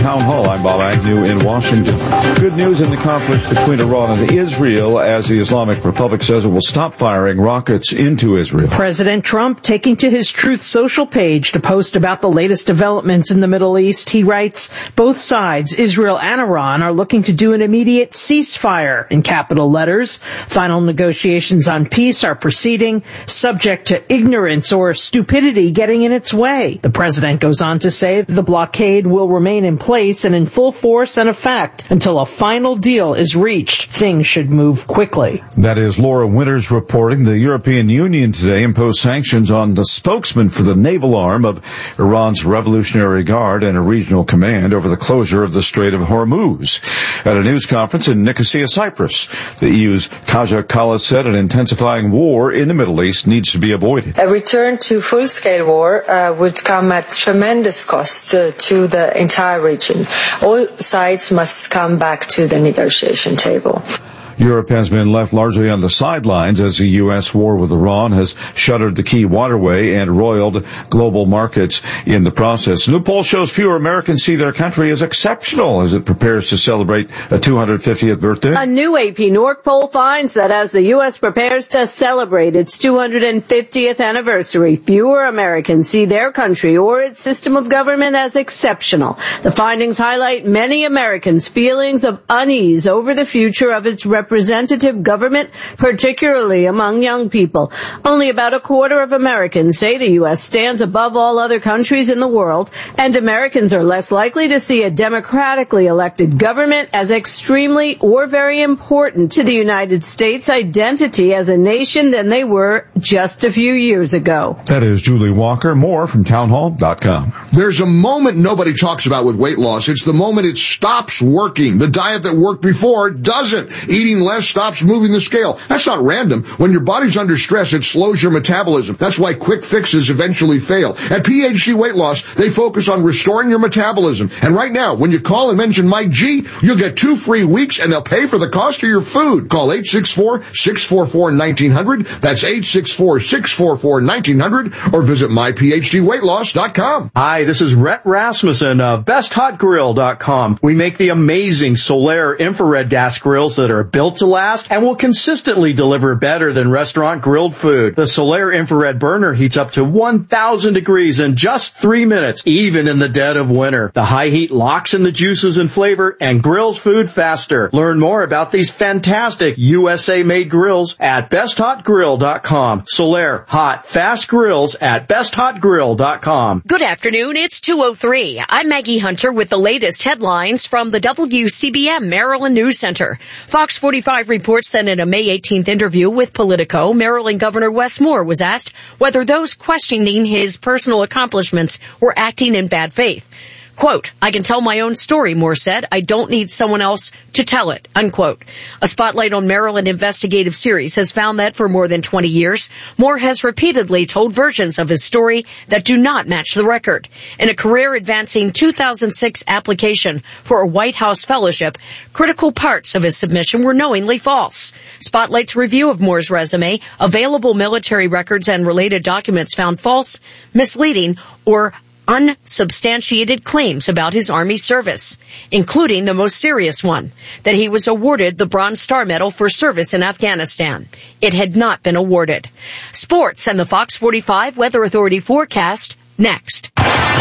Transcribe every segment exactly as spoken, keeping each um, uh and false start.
Town Hall. I'm Bob Agnew in Washington. Good news in the conflict between Iran and Israel as the Islamic Republic says it will stop firing rockets into Israel. President Trump taking to his Truth Social page to post about the latest developments in the Middle East. He writes, both sides, Israel and Iran, are looking to do an immediate ceasefire in capital letters. Final negotiations on peace are proceeding, subject to ignorance or stupidity getting in its way. The president goes on to say the blockade will remain in place place and in full force and effect until a final deal is reached. Things should move quickly. That is Laura Winters reporting. The European Union today imposed sanctions on the spokesman for the naval arm of Iran's Revolutionary Guard and a regional command over the closure of the Strait of Hormuz. At a news conference in Nicosia, Cyprus, the E U's Kaja Kallas said an intensifying war in the Middle East needs to be avoided. A return to full-scale war uh, would come at tremendous cost uh, to the entire region. All sides must come back to the negotiation table. Europe has been left largely on the sidelines as the U S war with Iran has shuttered the key waterway and roiled global markets in the process. New poll shows fewer Americans see their country as exceptional as it prepares to celebrate a two hundred fiftieth birthday. A new A P Norc poll finds that as the U S prepares to celebrate its two hundred fiftieth anniversary, fewer Americans see their country or its system of government as exceptional. The findings highlight many Americans' feelings of unease over the future of its representative representative government, particularly among young people. Only about a quarter of Americans say the U S stands above all other countries in the world, and Americans are less likely to see a democratically elected government as extremely or very important to the United States' identity as a nation than they were just a few years ago. That is Julie Walker. More from townhall dot com. There's a moment nobody talks about with weight loss. It's the moment it stops working. The diet that worked before doesn't. Eating less stops moving the scale. That's not random. When your body's under stress, it slows your metabolism. That's why quick fixes eventually fail. At P H D Weight Loss, they focus on restoring your metabolism. And right now, when you call and mention Mike G, you'll get two free weeks and they'll pay for the cost of your food. Call eight six four, six four four, one nine zero zero. That's eight six four, six four four, one nine zero zero or visit my p h d weight loss dot com. Hi, this is Rhett Rasmussen of best hot grill dot com. We make the amazing Solaire infrared gas grills that are built to last and will consistently deliver better than restaurant grilled food. The Solaire infrared burner heats up to one thousand degrees in just three minutes, even in the dead of winter. The high heat locks in the juices and flavor and grills food faster. Learn more about these fantastic U S A-made grills at best hot grill dot com. Solaire hot, fast grills at best hot grill dot com. Good afternoon. It's two oh three. I'm Maggie Hunter with the latest headlines from the W C B M Maryland News Center. Fox forty-five reports that in a May eighteenth interview with Politico, Maryland Governor Wes Moore was asked whether those questioning his personal accomplishments were acting in bad faith. Quote, I can tell my own story, Moore said. I don't need someone else to tell it, unquote. A Spotlight on Maryland investigative series has found that for more than twenty years, Moore has repeatedly told versions of his story that do not match the record. In a career-advancing two thousand six application for a White House fellowship, critical parts of his submission were knowingly false. Spotlight's review of Moore's resume, available military records and related documents found false, misleading, or unsubstantiated claims about his Army service, including the most serious one, that he was awarded the Bronze Star Medal for service in Afghanistan. It had not been awarded. Sports and the Fox forty-five Weather Authority forecast next.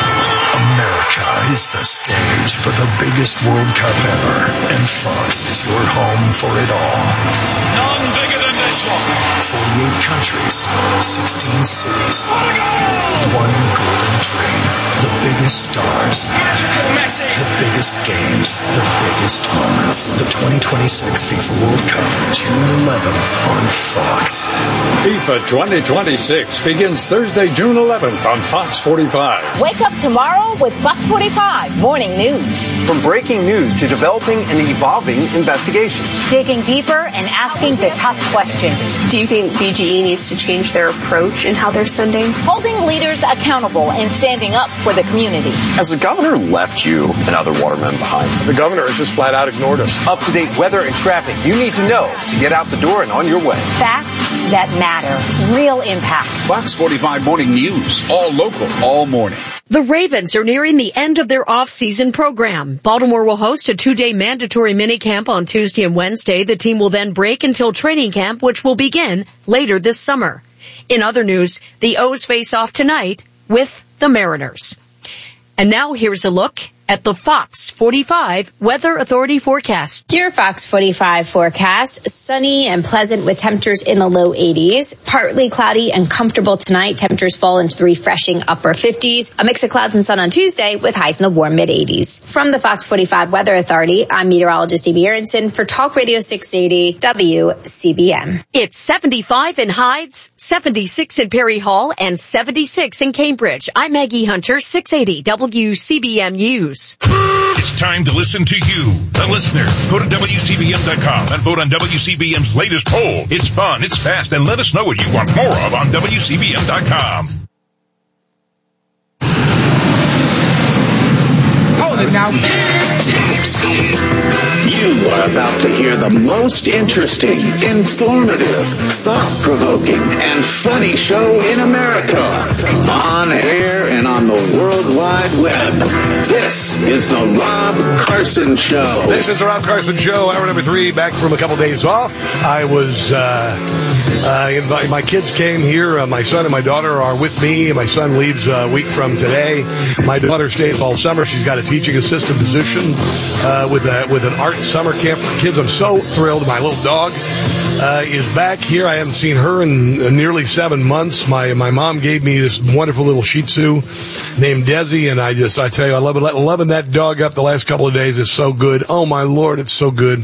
America is the stage for the biggest World Cup ever, and Fox is your home for it all. None bigger than this one. forty-eight countries, sixteen cities, one golden dream. The biggest stars, the biggest games, the biggest moments. The twenty twenty-six FIFA World Cup, June eleventh on Fox. FIFA twenty twenty-six begins Thursday, June eleventh on Fox forty-five. Wake up tomorrow with Fox forty-five Morning News. From breaking news to developing and evolving investigations. Digging deeper and asking the tough questions. Do you think B G E needs to change their approach in how they're spending? Holding leaders accountable and standing up for the community. Has the governor left you and other watermen behind? The governor has just flat out ignored us. Up-to-date weather and traffic you need to know to get out the door and on your way. Facts that matter. Real impact. Fox forty-five Morning News. All local, all morning. The Ravens are nearing the end of their off-season program. Baltimore will host a two-day mandatory minicamp on Tuesday and Wednesday. The team will then break until training camp, which will begin later this summer. In other news, the O's face off tonight with the Mariners. And now here's a look at the Fox forty-five Weather Authority forecast. Your Fox forty-five forecast, sunny and pleasant with temperatures in the low eighties. Partly cloudy and comfortable tonight. Temperatures fall into the refreshing upper fifties. A mix of clouds and sun on Tuesday with highs in the warm mid-eighties. From the Fox forty-five Weather Authority, I'm meteorologist Amy Aronson for Talk Radio six eighty W C B M. It's seventy-five in Hides, seventy-six in Perry Hall, and seventy-six in Cambridge. I'm Maggie Hunter, six eighty W C B M News. It's time to listen to you, the listener. Go to W C B M dot com and vote on W C B M's latest poll. It's fun, it's fast, and let us know what you want more of on W C B M dot com. Hold it now. You are about to hear the most interesting, informative, thought-provoking, and funny show in America. On air and on the World Wide Web. This is the Rob Carson Show. This is the Rob Carson Show, hour number three, back from a couple days off. I was, uh, uh, invite, my kids came here. Uh, my son and my daughter are with me. My son leaves a week from today. My daughter stays all summer. She's got a teaching assistant position, uh, with a, with an art summer camp for kids. I'm so thrilled. My little dog uh, is back here. I haven't seen her in uh, nearly seven months. My my mom gave me this wonderful little Shih Tzu named Desi, and I just I tell you I love it. Loving that dog up the last couple of days is so good. Oh my Lord, it's so good,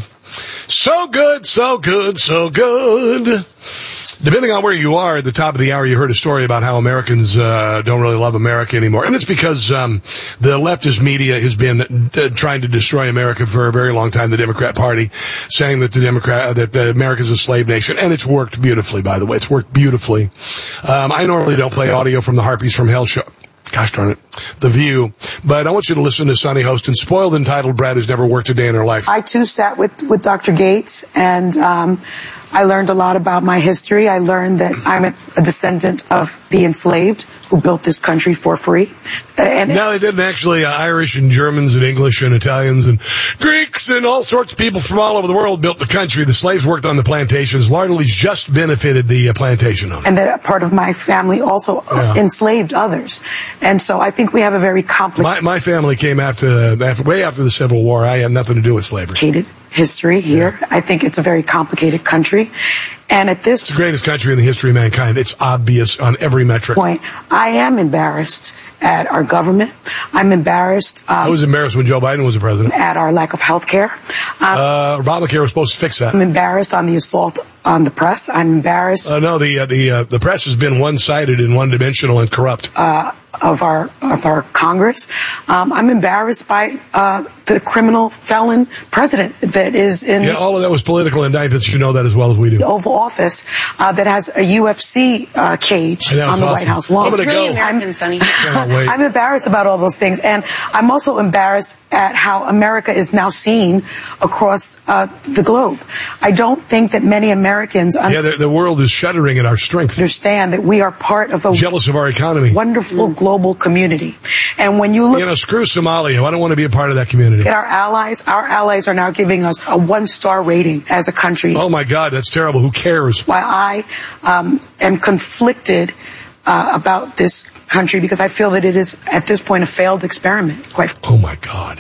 so good, so good, so good. Depending on where you are, at the top of the hour, you heard a story about how Americans uh, don't really love America anymore. And it's because um, the leftist media has been uh, trying to destroy America for a very long time, the Democrat Party, saying that the Democrat that uh, America's a slave nation. And it's worked beautifully, by the way. It's worked beautifully. Um, I normally don't play audio from the Harpies from Hell show. Gosh darn it. The View. But I want you to listen to Sunny Host and Spoiled Entitled Brat who's never worked a day in her life. I, too, sat with, with Doctor Gates, and um, I learned a lot about my history. I learned that I'm a, a descendant of the enslaved who built this country for free. And no, they didn't actually. Uh, Irish and Germans and English and Italians and Greeks and all sorts of people from all over the world built the country. The slaves worked on the plantations, largely just benefited the uh, plantation owners. And that part of my family also yeah. enslaved others. And so I think we have a very complicated... My, my family came after, after, way after the Civil War. I had nothing to do with slavery. History here. Yeah. I think it's a very complicated country. And at this... It's the greatest country in the history of mankind. It's obvious on every metric. Point. I am embarrassed at our government. I'm embarrassed... Um, I was embarrassed when Joe Biden was the president. At our lack of health care. Um, uh, Obamacare was supposed to fix that. I'm embarrassed on the assault on the press. I'm embarrassed... Uh, no, the, uh, the, uh, the press has been one-sided and one-dimensional and corrupt. Uh... of our of our Congress. Um, I'm embarrassed by uh, the criminal felon president that is in... Yeah, all of that was political indictments. You know that as well as we do. The Oval Office uh, that has a U F C uh, cage on the awesome. White House lawn. I'm going to go. American, Sonny. I'm embarrassed about all those things. And I'm also embarrassed at how America is now seen across uh, the globe. I don't think that many Americans... Un- yeah, the, the world is shuddering at our strength. ...understand that we are part of a... Jealous of our economy. ...wonderful mm. global community. And when you look... You know, screw Somalia. I don't want to be a part of that community. Our allies, our allies are now giving us a one-star rating as a country. Oh, my God, that's terrible. Who cares? Why I um, am conflicted uh, about this country because I feel that it is, at this point, a failed experiment. Quite. Oh, my God.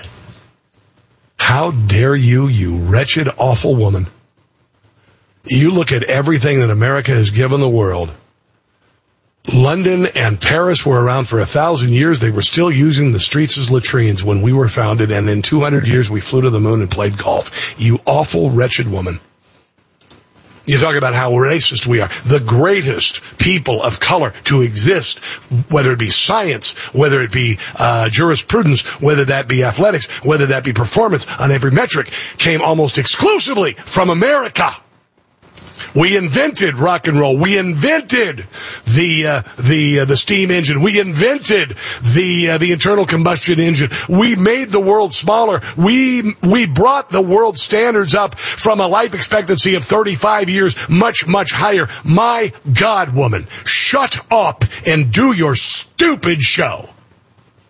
How dare you, you wretched, awful woman. You look at everything that America has given the world. London and Paris were around for a thousand years. They were still using the streets as latrines when we were founded, and in two hundred years we flew to the moon and played golf. You awful, wretched woman. You talk about how racist we are. The greatest people of color to exist, whether it be science, whether it be uh, jurisprudence, whether that be athletics, whether that be performance, on every metric, came almost exclusively from America. We invented rock and roll. We invented the uh, the uh, the steam engine. We invented the uh, the internal combustion engine. We made the world smaller. We we brought the world standards up from a life expectancy of thirty-five years, much much higher. My God, woman, shut up and do your stupid show.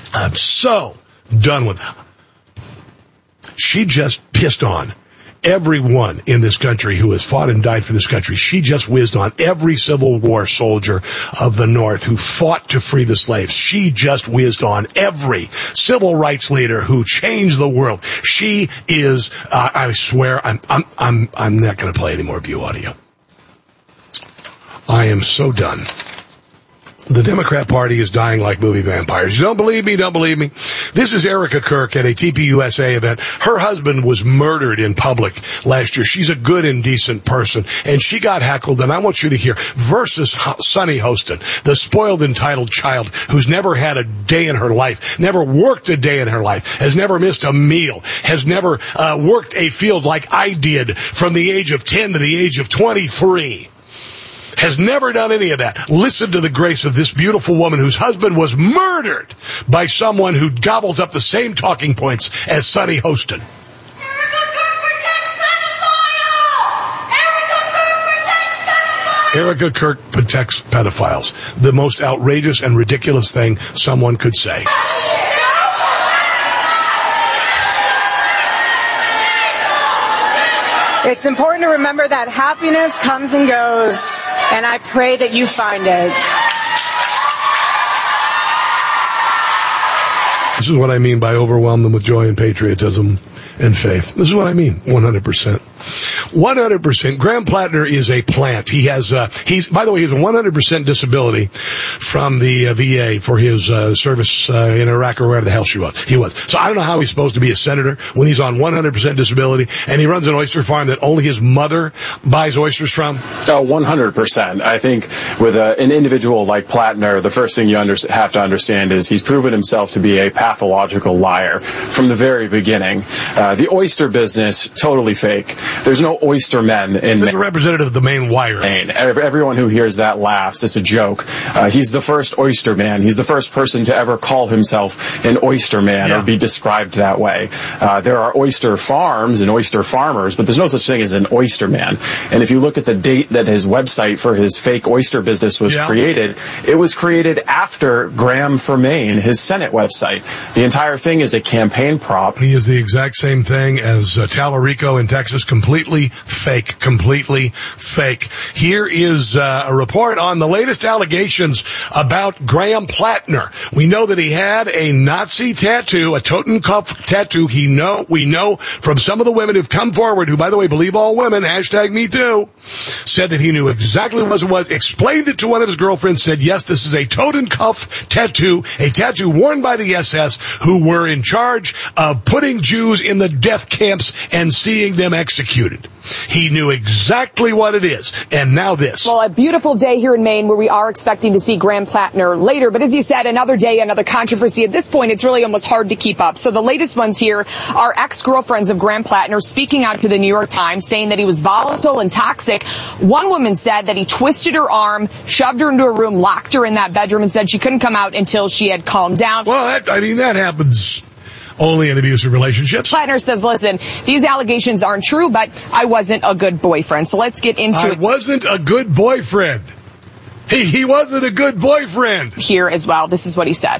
I'm so done with her. She just pissed on everyone in this country who has fought and died for this country. She just whizzed on every Civil War soldier of the North who fought to free the slaves. She just whizzed on every civil rights leader who changed the world. She is, uh, I swear, I'm, I'm, I'm, I'm not going to play any more View audio. I am so done. The Democrat Party is dying like movie vampires. You don't believe me? Don't believe me? This is Erica Kirk at a T P U S A event. Her husband was murdered in public last year. She's a good and decent person, and she got heckled, and I want you to hear, versus Sunny Hostin, the spoiled, entitled child who's never had a day in her life, never worked a day in her life, has never missed a meal, has never uh, worked a field like I did from the age of ten to the age of twenty-three. Has never done any of that. Listen to the grace of this beautiful woman whose husband was murdered by someone who gobbles up the same talking points as Sunny Hostin. Erica Kirk protects pedophiles. The most outrageous and ridiculous thing someone could say. It's important to remember that happiness comes and goes, and I pray that you find it. This is what I mean by overwhelm them with joy and patriotism and faith. This is what I mean, one hundred percent. one hundred percent. Graham Plattner is a plant. He has, uh, he's, by the way, he has a one hundred percent disability from the uh, V A for his uh, service uh, in Iraq or wherever the hell she was. He was. So I don't know how he's supposed to be a senator when he's on one hundred percent disability and he runs an oyster farm that only his mother buys oysters from. Oh, one hundred percent. I think with a, an individual like Plattner, the first thing you under, have to understand is he's proven himself to be a pathological liar from the very beginning. Uh, the oyster business, totally fake. There's no oyster men in Maine. He's a representative of the Maine wire. Maine. Everyone who hears that laughs. It's a joke. Uh, he's the first oyster man. He's the first person to ever call himself an oyster man yeah. or be described that way. Uh, there are oyster farms and oyster farmers, but there's no such thing as an oyster man. And if you look at the date that his website for his fake oyster business was yeah. created, it was created after Graham for Maine, his Senate website. The entire thing is a campaign prop. He is the exact same thing as uh, Talarico in Texas, completely fake, completely fake. Here is uh, a report on the latest allegations about Graham Plattner. We know that he had a Nazi tattoo, a Totenkopf tattoo. He know, we know from some of the women who've come forward, who, by the way, believe all women, hashtag me too, said that he knew exactly what it was, explained it to one of his girlfriends, said, yes, this is a Totenkopf tattoo, a tattoo worn by the S S, who were in charge of putting Jews in the death camps and seeing them executed. He knew exactly what it is. And now this. Well, a beautiful day here in Maine where we are expecting to see Graham Plattner later. But as you said, another day, another controversy. At this point, it's really almost hard to keep up. So the latest ones here are ex-girlfriends of Graham Plattner speaking out to the New York Times, saying that he was volatile and toxic. One woman said that he twisted her arm, shoved her into a room, locked her in that bedroom, and said she couldn't come out until she had calmed down. Well, that, I mean, that happens only in abusive relationships. Plattner says, listen, these allegations aren't true, but I wasn't a good boyfriend. So let's get into I it. I wasn't a good boyfriend. He, he wasn't a good boyfriend. Here as well, this is what he said.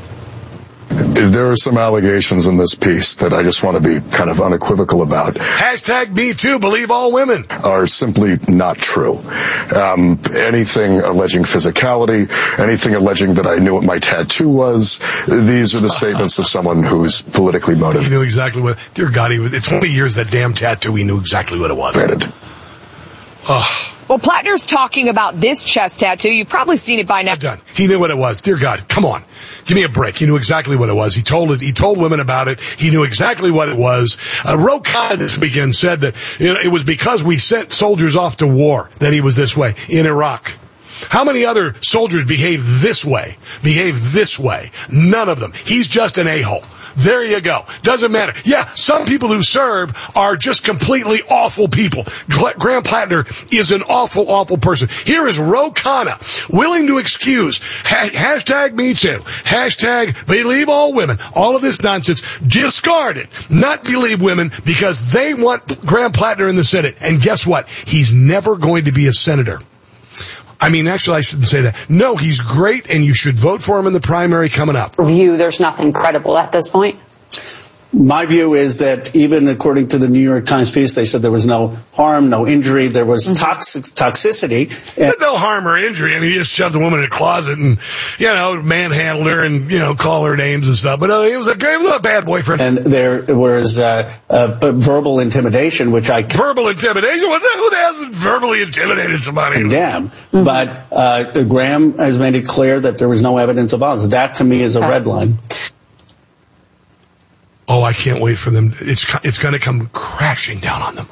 There are some allegations in this piece that I just want to be kind of unequivocal about. Hashtag me too, believe all women. Are simply not true. Um, anything alleging physicality, anything alleging that I knew what my tattoo was, these are the statements of someone who's politically motivated. He knew exactly what, dear God, he was, twenty years, that damn tattoo, he knew exactly what it was. Granted. Ugh. Well, Plattner's talking about this chest tattoo. You've probably seen it by now. Done. He knew what it was. Dear God, come on. Give me a break. He knew exactly what it was. He told it. He told women about it. He knew exactly what it was. Uh, Ro Khanna this weekend said that you know, it was because we sent soldiers off to war that he was this way in Iraq. How many other soldiers behave this way? Behave this way? None of them. He's just an a-hole. There you go. Doesn't matter. Yeah, some people who serve are just completely awful people. Graham Plattner is an awful, awful person. Here is Ro Khanna, willing to excuse, ha- hashtag me too, hashtag believe all women, all of this nonsense, discard it, not believe women, because they want Graham Plattner in the Senate. And guess what? He's never going to be a senator. I mean, actually, I shouldn't say that. No, he's great, and you should vote for him in the primary coming up. Review, there's nothing credible at this point. My view is that even according to the New York Times piece, they said there was no harm, no injury, there was mm-hmm. toxic toxicity. And no harm or injury. I mean, he just shoved the woman in a closet and, you know, manhandled her and, you know, call her names and stuff. But uh, he was a, he was a bad boyfriend. And there was uh, uh, verbal intimidation, which I... Verbal intimidation? What the, who the hell hasn't verbally intimidated somebody? Damn. Mm-hmm. But uh, Graham has made it clear that there was no evidence of violence. That, to me, is a okay. red line. Oh, I can't wait for them. It's it's going to come crashing down on them.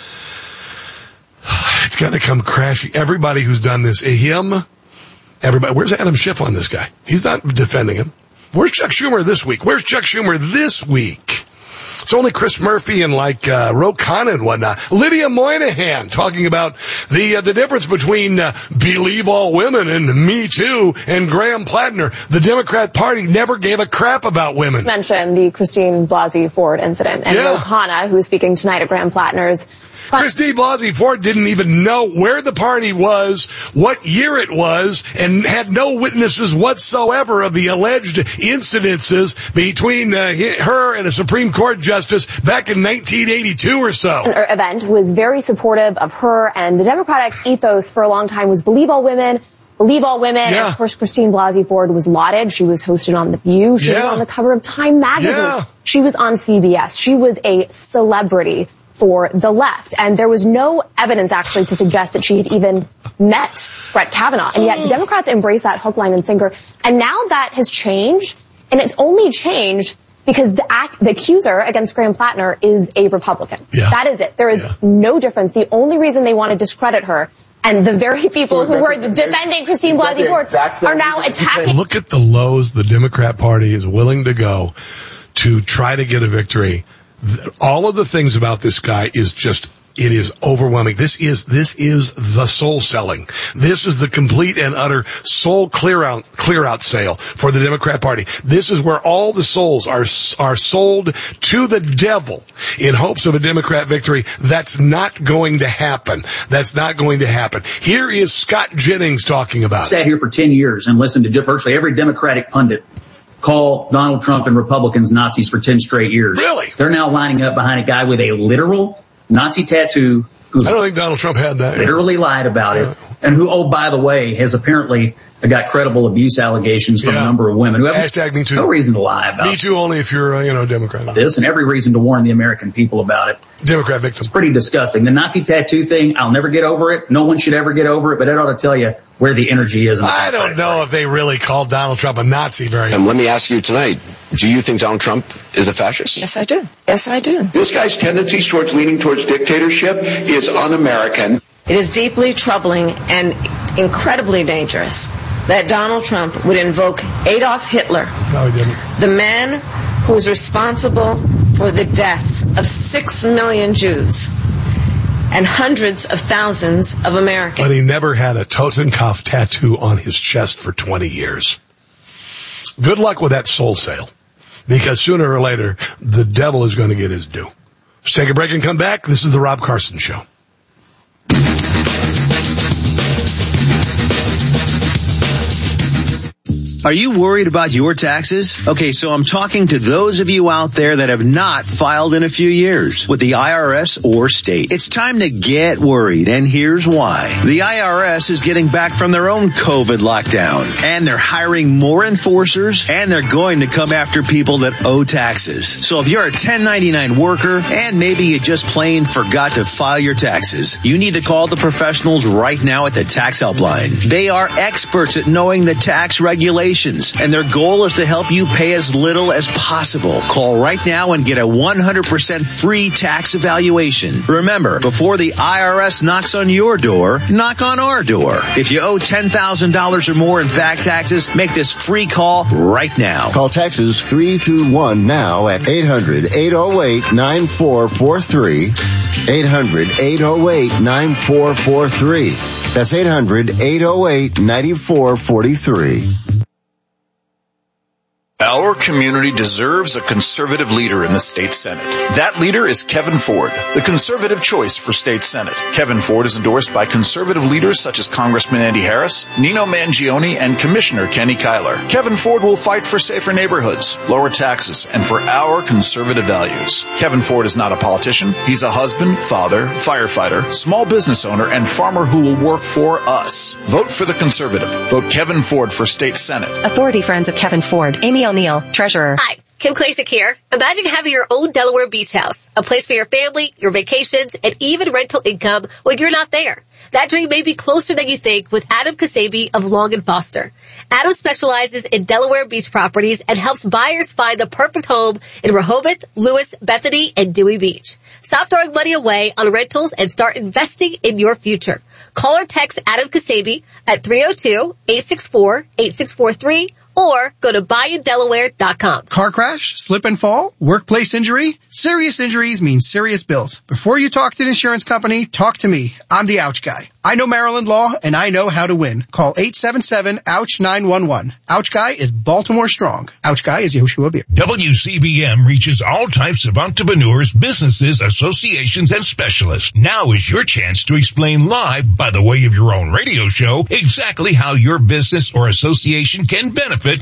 It's going to come crashing. Everybody who's done this, him, everybody. Where's Adam Schiff on this guy? He's not defending him. Where's Chuck Schumer this week? Where's Chuck Schumer this week? It's only Chris Murphy and like uh, Ro Khanna and whatnot. Lydia Moynihan talking about the uh, the difference between uh, Believe All Women and Me Too and Graham Plattner. The Democrat Party never gave a crap about women. Mentioned the Christine Blasey Ford incident and yeah. Ro Khanna, who is speaking tonight at Graham Plattner's. Christine Blasey Ford didn't even know where the party was, what year it was, and had no witnesses whatsoever of the alleged incidences between uh, her and a Supreme Court justice back in nineteen eighty-two or so. An event was very supportive of her, and the Democratic ethos for a long time was believe all women, believe all women. Yeah. And of course, Christine Blasey Ford was lauded. She was hosted on The View. She yeah. was on the cover of Time magazine. Yeah. She was on C B S. She was a celebrity for the left. And there was no evidence actually to suggest that she had even met Brett Kavanaugh. And yet Democrats embrace that hook, line, and sinker. And now that has changed, and it's only changed because the, act, the accuser against Graham Plattner is a Republican. Yeah. That is it. There is yeah. no difference. The only reason they want to discredit her, and the very people who were defending Christine Blasey Ford are now attacking. Look at the lows the Democrat Party is willing to go to try to get a victory. All of the things about this guy is just, it is overwhelming. This is, this is the soul selling. This is the complete and utter soul clear out, clear out sale for the Democrat Party. This is where all the souls are, are sold to the devil in hopes of a Democrat victory. That's not going to happen. That's not going to happen. Here is Scott Jennings talking about it. I sat here for ten years and listened to virtually every Democratic pundit call Donald Trump and Republicans Nazis for ten straight years. Really? They're now lining up behind a guy with a literal Nazi tattoo. Who I don't think Donald Trump had that. Literally lied about yeah. it. And who, oh, by the way, has apparently got credible abuse allegations from yeah. a number of women who have Hashtag me too. no reason to lie about Me too only if you're, uh, you know, Democrat. This, and every reason to warn the American people about it. Democrat victims. It's pretty disgusting. The Nazi tattoo thing, I'll never get over it. No one should ever get over it, but it ought to tell you where the energy is. In the I don't know party. if they really called Donald Trump a Nazi very much. And let me ask you tonight, do you think Donald Trump is a fascist? Yes, I do. Yes, I do. This guy's tendencies towards leaning towards dictatorship is un-American. It is deeply troubling and incredibly dangerous that Donald Trump would invoke Adolf Hitler, no, he didn't. the man who was responsible for the deaths of six million Jews and hundreds of thousands of Americans. But he never had a Totenkopf tattoo on his chest for twenty years. Good luck with that soul sale, because sooner or later, the devil is going to get his due. Let's take a break and come back. This is the Rob Carson Show. Are you worried about your taxes? Okay, so I'm talking to those of you out there that have not filed in a few years with the I R S or state. It's time to get worried, and here's why. The I R S is getting back from their own COVID lockdown, and they're hiring more enforcers, and they're going to come after people that owe taxes. So if you're a ten ninety-nine worker, and maybe you just plain forgot to file your taxes, you need to call the professionals right now at the Tax Helpline. They are experts at knowing the tax regulations, and their goal is to help you pay as little as possible. Call right now and get a one hundred percent free tax evaluation. Remember, before the I R S knocks on your door, knock on our door. If you owe ten thousand dollars or more in back taxes, make this free call right now. Call Texas three two one now at eight hundred, eight oh eight, nine four four three. eight hundred, eight oh eight, nine four four three. That's eight hundred, eight oh eight, nine four four three. Our community deserves a conservative leader in the state Senate. That leader is Kevin Ford, the conservative choice for state Senate. Kevin Ford is endorsed by conservative leaders such as Congressman Andy Harris, Nino Mangione, and Commissioner Kenny Kyler. Kevin Ford will fight for safer neighborhoods, lower taxes, and for our conservative values. Kevin Ford is not a politician. He's a husband, father, firefighter, small business owner, and farmer who will work for us. Vote for the conservative. Vote Kevin Ford for state Senate. Authority Friends of Kevin Ford. Amy O'Neill, Treasurer. Hi, Kim Klasick here. Imagine having your own Delaware beach house, a place for your family, your vacations, and even rental income when you're not there. That dream may be closer than you think with Adam Kasabi of Long and Foster. Adam specializes in Delaware beach properties and helps buyers find the perfect home in Rehoboth, Lewis, Bethany, and Dewey Beach. Stop throwing money away on rentals and start investing in your future. Call or text Adam Kasabi at three oh two, eight six four, eight six four three or go to buy in delaware dot com. Car crash, slip and fall, workplace injury. Serious injuries mean serious bills. Before you talk to an insurance company, talk to me. I'm the Ouch Guy. I know Maryland law and I know how to win. Call eight seven seven, ouch, nine one one. Ouch Guy is Baltimore strong. Ouch Guy is Yehoshua Beer. W C B M reaches all types of entrepreneurs, businesses, associations, and specialists. Now is your chance to explain live by the way of your own radio show exactly how your business or association can benefit